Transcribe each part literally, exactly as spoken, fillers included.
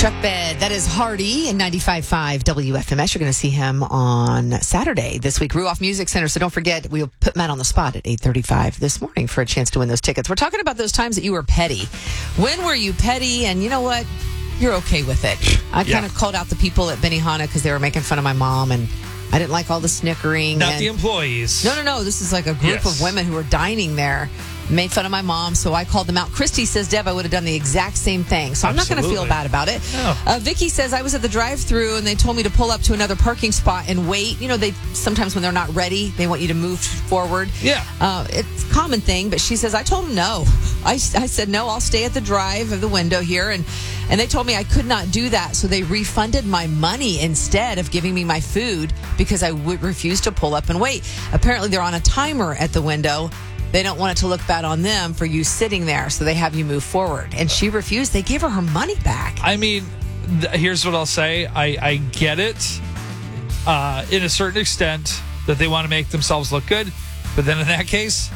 Truck Bed, that is Hardy in ninety-five point five W F M S. You're going to see him on Saturday this week, Ruoff Music Center. So don't forget, we'll put Matt on the spot at eight thirty-five this morning for a chance to win those tickets. We're talking about those times that you were petty. When were you petty? And you know what? You're okay with it. I Yeah. kind of called out the people at Benihana because they were making fun of my mom, and I didn't like all the snickering. Not and the employees. No, no, no. This is like a group Yes. of women who were dining there. Made fun of my mom, so I called them out. Christy says, Deb, I would have done the exact same thing. So I'm not going to feel Absolutely. bad about it. No. Uh, Vicky says, I was at the drive-thru and they told me to pull up to another parking spot and wait. You know, they sometimes when they're not ready, they want you to move forward. Yeah. Uh, it's a common thing, but she says, I told them no. I, I said, no, I'll stay at the drive of the window here. And, and they told me I could not do that. So they refunded my money instead of giving me my food because I would refuse to pull up and wait. Apparently, they're on a timer at the window. They don't want it to look bad on them for you sitting there, so they have you move forward. And she refused. They gave her her money back. I mean, th- here's what I'll say. I, I get it uh, in a certain extent that they want to make themselves look good. But then in that case,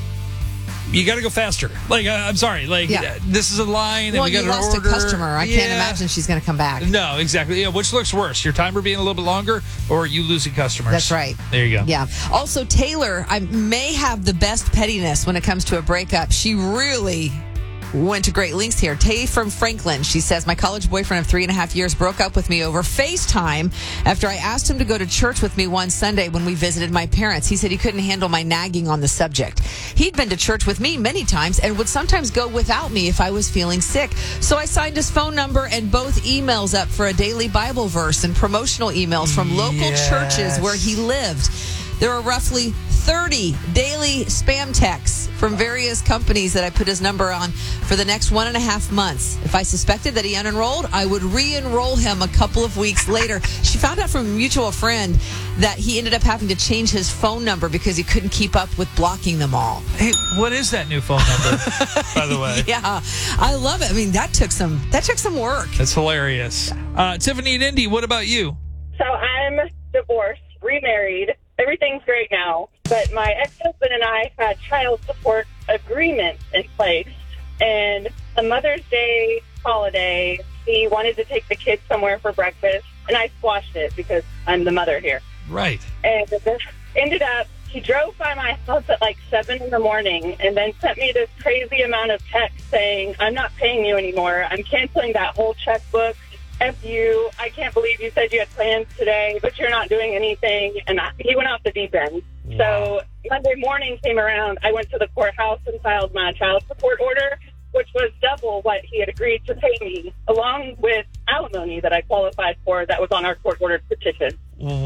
you got to go faster. Like, uh, I'm sorry. Like, Yeah. uh, this is a line. Well, and we got you an lost order. a customer. I can't Yeah. imagine she's going to come back. No, exactly. Yeah, which looks worse? Your timer being a little bit longer or you losing customers? That's right. There you go. Yeah. Also, Taylor, I may have the best pettiness when it comes to a breakup. She really went to great lengths here. Tay from Franklin, she says, my college boyfriend of three and a half years broke up with me over FaceTime after I asked him to go to church with me one Sunday when we visited my parents. He said he couldn't handle my nagging on the subject. He'd been to church with me many times and would sometimes go without me if I was feeling sick. So I signed his phone number and both emails up for a daily Bible verse and promotional emails from local Yes. churches where he lived. There are roughly thirty daily spam texts from various companies that I put his number on for the next one and a half months. If I suspected that he unenrolled, I would re-enroll him a couple of weeks later. She found out from a mutual friend that he ended up having to change his phone number because he couldn't keep up with blocking them all. Hey, what is that new phone number, by the way? Yeah, I love it. I mean, that took some that took some work. That's hilarious. Uh, Tiffany and Indy, what about you? So I'm divorced, remarried. Everything's great now. But my ex-husband and I had child support agreements in place. And a Mother's Day holiday, he wanted to take the kids somewhere for breakfast. And I squashed it because I'm the mother here. Right. And this ended up, he drove by my house at like seven in the morning and then sent me this crazy amount of text saying, I'm not paying you anymore. I'm canceling that whole checkbook. F you. I can't believe you said you had plans today, but you're not doing anything. And I, he went off the deep end. Wow. So Monday morning came around. I went to the courthouse and filed my child support order, which was double what he had agreed to pay me, along with alimony that I qualified for that was on our court-ordered petition.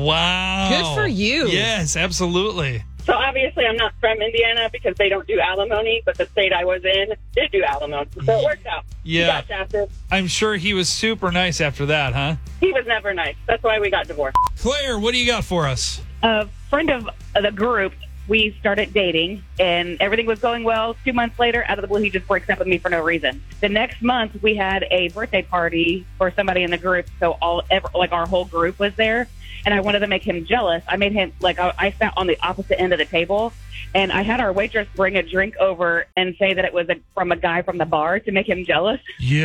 Wow. Good for you. Yes, absolutely. So obviously I'm not from Indiana because they don't do alimony, but the state I was in did do alimony. So it worked out. Yeah. He got shafted. I'm sure he was super nice after that, huh? He was never nice. That's why we got divorced. Claire, what do you got for us? A friend of the group, we started dating, and everything was going well. Two months later, out of the blue, he just breaks up with me for no reason. The next month, we had a birthday party for somebody in the group, so all ever, like our whole group was there, and I wanted to make him jealous. I made him, like, I, I sat on the opposite end of the table, and I had our waitress bring a drink over and say that it was a, from a guy from the bar to make him jealous,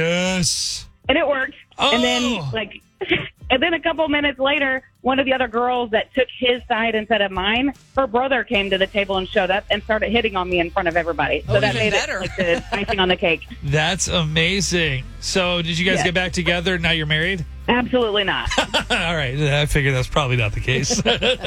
Yes. and it worked. And then, Oh. like... And then a couple minutes later, one of the other girls that took his side instead of mine, her brother came to the table and showed up and started hitting on me in front of everybody. So Oh, that even made better. it like the icing on the cake. That's amazing. So, did you guys Yeah. get back together? Now you're married? Absolutely not. All right. I figured that's probably not the case.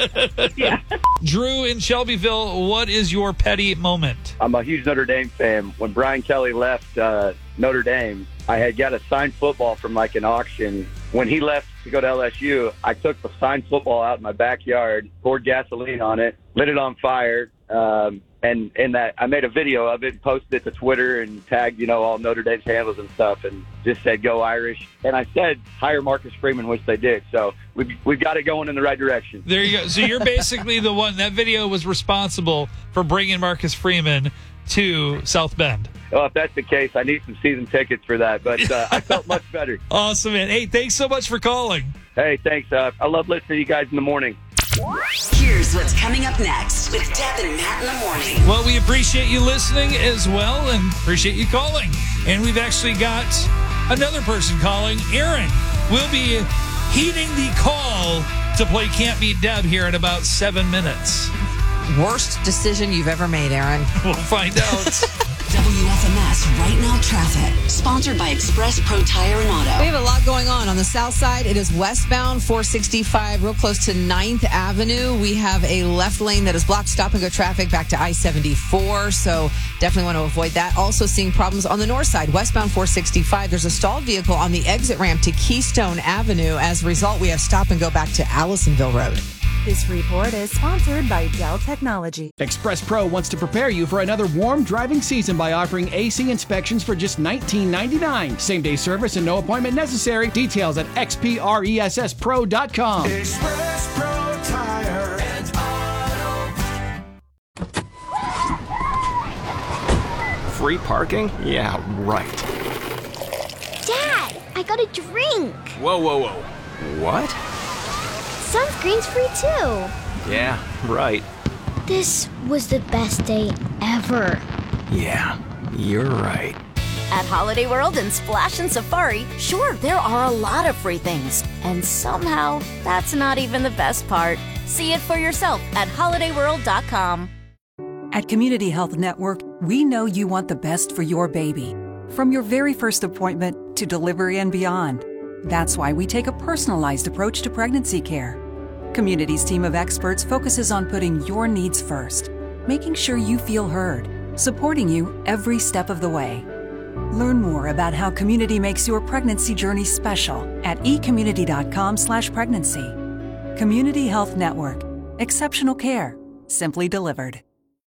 Yeah. Drew in Shelbyville, what is your petty moment? I'm a huge Notre Dame fan. When Brian Kelly left uh, Notre Dame, I had got a signed football from like an auction. When he left to go to L S U, I took the signed football out in my backyard, poured gasoline on it, lit it on fire, um, and in that I made a video of it, posted it to Twitter, and tagged you know all Notre Dame's handles and stuff, and just said "Go Irish." And I said hire Marcus Freeman, which they did. So we've we've got it going in the right direction. There you go. So you're basically the one, that video was responsible for bringing Marcus Freeman to South Bend. Well, if that's the case, I need some season tickets for that. But uh, I felt much better. Awesome, man. Hey, thanks so much for calling. Hey, thanks. Uh, I love listening to you guys in the morning. Here's what's coming up next with Deb and Matt in the morning. Well, we appreciate you listening as well and appreciate you calling. And we've actually got Another person calling, Aaron, will be heeding the call to play Can't Beat Deb here in about seven minutes. Worst decision you've ever made, Aaron. We'll find out. W F M S Right Now Traffic, sponsored by Express Pro Tire and Auto. We have a lot going on. On the south side, it is westbound four sixty-five, real close to ninth Avenue. We have a left lane that is blocked, stop and go traffic back to I seventy-four, so definitely want to avoid that. Also seeing problems on the north side, westbound four sixty-five. There's a stalled vehicle on the exit ramp to Keystone Avenue. As a result, we have stop and go back to Allisonville Road. This report is sponsored by Dell Technology. Express Pro wants to prepare you for another warm driving season by offering A C inspections for just nineteen ninety-nine. Same-day service and no appointment necessary. Details at x p r e s s pro dot com. Express Pro Tire and Auto. Free parking? Yeah, right. Dad, I got a drink. Whoa, whoa, whoa. What? Sunscreen's free too. Yeah, right. This was the best day ever. Yeah, you're right. At Holiday World and Splash and Safari, sure, there are a lot of free things. And somehow, that's not even the best part. See it for yourself at holiday world dot com. At Community Health Network, we know you want the best for your baby. From your very first appointment to delivery and beyond. That's why we take a personalized approach to pregnancy care. Community's team of experts focuses on putting your needs first, making sure you feel heard, supporting you every step of the way. Learn more about how Community makes your pregnancy journey special at e community dot com slash pregnancy. Community Health Network. Exceptional care. Simply delivered.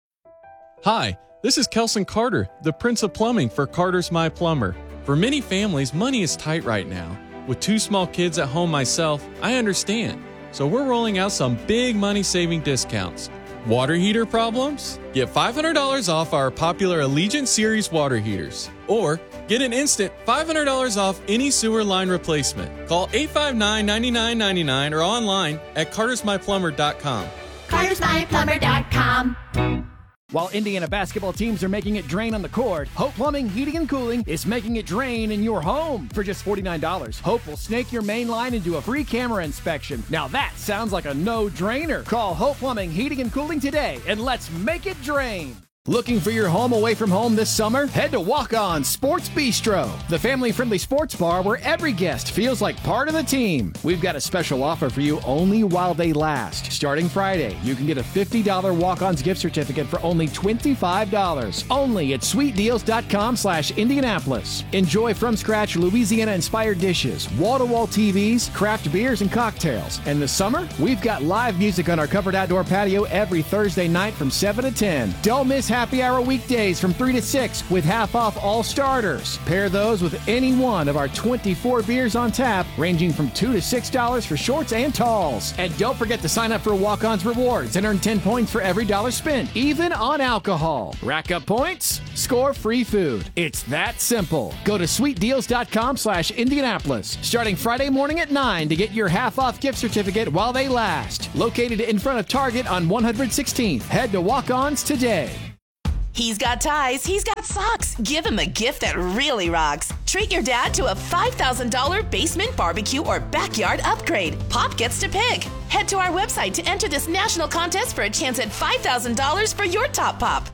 Hi, this is Kelson Carter, the Prince of Plumbing for Carter's My Plumber. For many families, money is tight right now. With two small kids at home myself, I understand. So we're rolling out some big money-saving discounts. Water heater problems? Get five hundred dollars off our popular Allegiant Series water heaters. Or get an instant five hundred dollars off any sewer line replacement. Call eight five nine, nine nine nine nine or online at carters my plumber dot com. carters my plumber dot com. While Indiana basketball teams are making it drain on the court, Hope Plumbing, Heating and Cooling is making it drain in your home. For just forty-nine dollars, Hope will snake your main line and do a free camera inspection. Now that sounds like a no-drainer. Call Hope Plumbing, Heating and Cooling today, and let's make it drain. Looking for your home away from home this summer? Head to Walk On Sports Bistro, the family-friendly sports bar where every guest feels like part of the team. We've got a special offer for you only while they last. Starting Friday, you can get a fifty dollars Walk-On's gift certificate for only twenty-five dollars. Only at sweet deals dot com slash Indianapolis. Enjoy from-scratch Louisiana-inspired dishes, wall-to-wall T Vs, craft beers, and cocktails. And this summer, we've got live music on our covered outdoor patio every Thursday night from seven to ten. Don't miss happy hour weekdays from three to six with half off all starters. Pair those with any one of our twenty-four beers on tap, ranging from two to six dollars for shorts and talls. And don't forget to sign up for Walk-On's Rewards and earn ten points for every dollar spent, even on alcohol. Rack up points, score free food. It's that simple. Go to sweet deals dot com slash Indianapolis, starting Friday morning at nine to get your half off gift certificate while they last. Located in front of Target on one hundred sixteenth. Head to Walk-On's today. He's got ties, he's got socks. Give him a gift that really rocks. Treat your dad to a five thousand dollars basement barbecue or backyard upgrade. Pop gets to pick. Head to our website to enter this national contest for a chance at five thousand dollars for your top pop.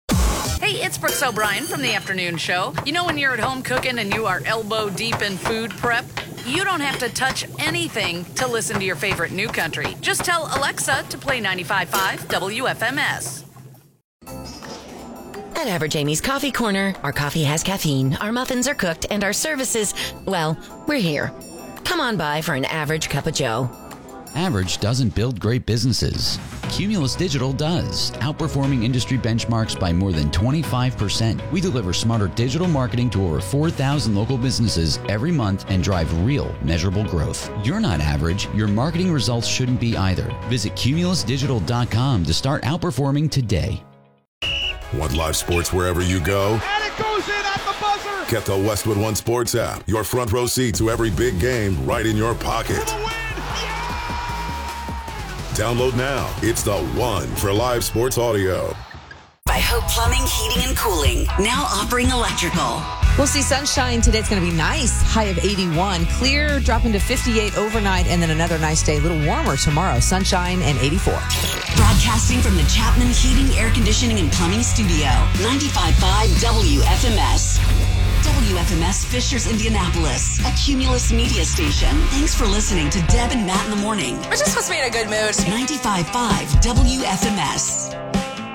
Hey, it's Brooks O'Brien from the afternoon show. You know when you're at home cooking and you are elbow deep in food prep? You don't have to touch anything to listen to your favorite new country. Just tell Alexa to play ninety-five point five W F M S. At Average Amy's Coffee Corner, our coffee has caffeine, our muffins are cooked, and our services, well, we're here. Come on by for an average cup of joe. Average doesn't build great businesses. Cumulus Digital does, outperforming industry benchmarks by more than twenty-five percent. We deliver smarter digital marketing to over four thousand local businesses every month and drive real, measurable growth. You're not average. Your marketing results shouldn't be either. Visit cumulus digital dot com to start outperforming today. Want live sports wherever you go? And it goes in at the buzzer. Get the Westwood One Sports app. Your front row seat to every big game right in your pocket. Download now. It's the one for live sports audio. by Hope Plumbing, Heating, and Cooling. Now offering electrical. We'll see sunshine today. It's going to be nice. High of eighty-one. Clear, dropping to fifty-eight overnight, and then another nice day. A little warmer tomorrow. Sunshine and eighty-four. Broadcasting from the Chapman Heating, Air Conditioning, and Plumbing Studio. ninety-five point five W F M S. W F M S Fishers, Indianapolis, a Cumulus media station. Thanks for listening to Deb and Matt in the Morning. We're just supposed to be in a good mood. ninety-five point five W F M S.